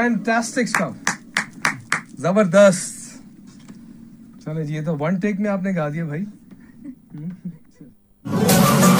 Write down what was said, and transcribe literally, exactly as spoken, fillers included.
Fantastic stuff, जबरदस्त। चलो जी, ये तो वन टेक में आपने गा दिया भाई।